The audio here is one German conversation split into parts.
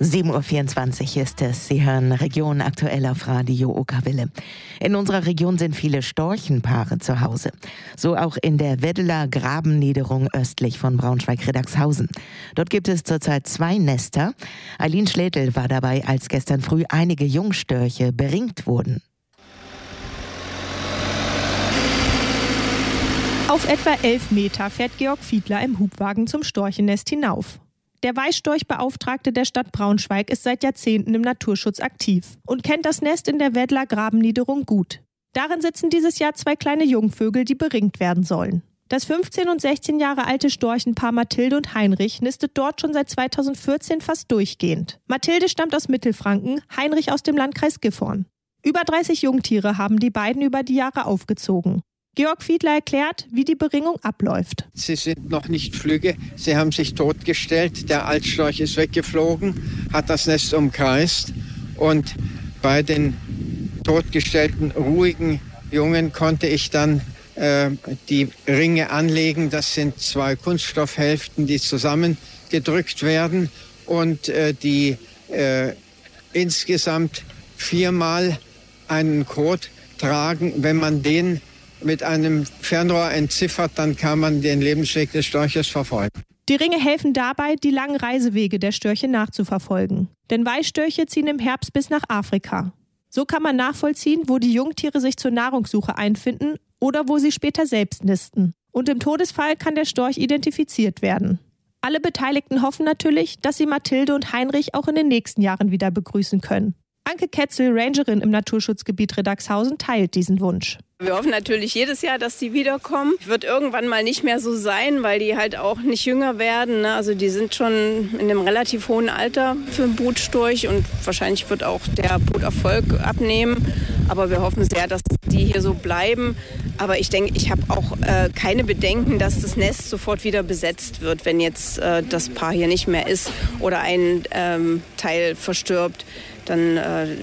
7.24 Uhr ist es. Sie hören Region aktuell auf Radio Okawelle. In unserer Region sind viele Storchenpaare zu Hause. So auch in der Weddeler Grabenniederung östlich von Braunschweig-Riddagshausen. Dort gibt es zurzeit 2 Nester. Eileen Schledl war dabei, als gestern früh einige Jungstörche beringt wurden. Auf etwa 11 Meter fährt Georg Fiedler im Hubwagen zum Storchennest hinauf. Der Weißstorchbeauftragte der Stadt Braunschweig ist seit Jahrzehnten im Naturschutz aktiv und kennt das Nest in der Weddeler Grabenniederung gut. Darin sitzen dieses Jahr 2 kleine Jungvögel, die beringt werden sollen. Das 15 und 16 Jahre alte Storchenpaar Mathilde und Heinrich nistet dort schon seit 2014 fast durchgehend. Mathilde stammt aus Mittelfranken, Heinrich aus dem Landkreis Gifhorn. Über 30 Jungtiere haben die beiden über die Jahre aufgezogen. Georg Fiedler erklärt, wie die Beringung abläuft. Sie sind noch nicht flügge, sie haben sich totgestellt, der Altstorch ist weggeflogen, hat das Nest umkreist und bei den totgestellten, ruhigen Jungen konnte ich dann die Ringe anlegen. Das sind 2 Kunststoffhälften, die zusammengedrückt werden und die insgesamt 4-mal einen Code tragen. Wenn man den mit einem Fernrohr entziffert, dann kann man den Lebensweg des Storches verfolgen. Die Ringe helfen dabei, die langen Reisewege der Störche nachzuverfolgen. Denn Weißstörche ziehen im Herbst bis nach Afrika. So kann man nachvollziehen, wo die Jungtiere sich zur Nahrungssuche einfinden oder wo sie später selbst nisten. Und im Todesfall kann der Storch identifiziert werden. Alle Beteiligten hoffen natürlich, dass sie Mathilde und Heinrich auch in den nächsten Jahren wieder begrüßen können. Anke Ketzel, Rangerin im Naturschutzgebiet Riddagshausen, teilt diesen Wunsch. Wir hoffen natürlich jedes Jahr, dass die wiederkommen. Wird irgendwann mal nicht mehr so sein, weil die halt auch nicht jünger werden. Ne? Also die sind schon in einem relativ hohen Alter für einen Brutstorch und wahrscheinlich wird auch der Bruterfolg abnehmen. Aber wir hoffen sehr, dass die hier so bleiben. Aber ich denke, ich habe auch keine Bedenken, dass das Nest sofort wieder besetzt wird, wenn jetzt das Paar hier nicht mehr ist oder ein Teil verstirbt. Dann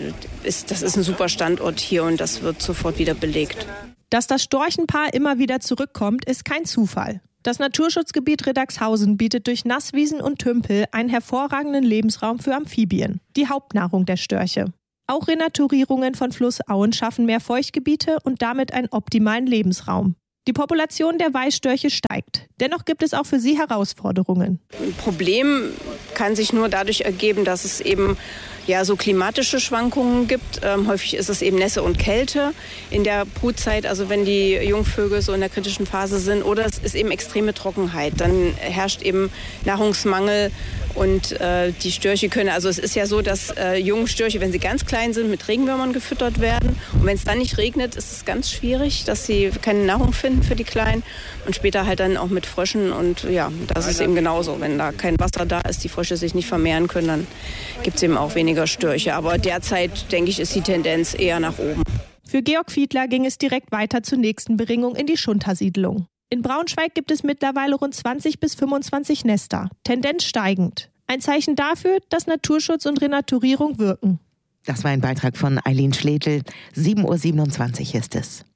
das ist ein super Standort hier und das wird sofort wieder belegt. Dass das Storchenpaar immer wieder zurückkommt, ist kein Zufall. Das Naturschutzgebiet Riddagshausen bietet durch Nasswiesen und Tümpel einen hervorragenden Lebensraum für Amphibien, die Hauptnahrung der Störche. Auch Renaturierungen von Flussauen schaffen mehr Feuchtgebiete und damit einen optimalen Lebensraum. Die Population der Weißstörche steigt. Dennoch gibt es auch für sie Herausforderungen. Ein Problem kann sich nur dadurch ergeben, dass es eben so klimatische Schwankungen gibt. Häufig ist es eben Nässe und Kälte in der Brutzeit, also wenn die Jungvögel so in der kritischen Phase sind. Oder es ist eben extreme Trockenheit. Dann herrscht eben Nahrungsmangel und die Störche können, also es ist ja so, dass junge Störche, wenn sie ganz klein sind, mit Regenwürmern gefüttert werden. Und wenn es dann nicht regnet, ist es ganz schwierig, dass sie keine Nahrung finden für die Kleinen. Und später halt dann auch mit Fröschen. Und ja, das ist eben genauso. Wenn da kein Wasser da ist, die Frösche sich nicht vermehren können, dann gibt es eben auch weniger Störche. Aber derzeit, denke ich, ist die Tendenz eher nach oben. Für Georg Fiedler ging es direkt weiter zur nächsten Beringung in die Schunter-Siedlung. In Braunschweig gibt es mittlerweile rund 20 bis 25 Nester, Tendenz steigend. Ein Zeichen dafür, dass Naturschutz und Renaturierung wirken. Das war ein Beitrag von Eileen Schledl. 7.27 Uhr ist es.